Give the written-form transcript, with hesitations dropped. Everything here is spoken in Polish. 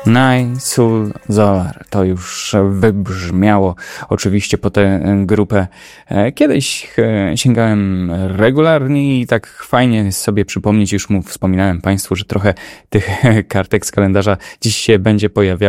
Soul Solar. To już wybrzmiało oczywiście po tę grupę. Kiedyś sięgałem regularnie i tak fajnie sobie przypomnieć, już wspominałem Państwu, że trochę tych kartek z kalendarza dziś się będzie pojawiało.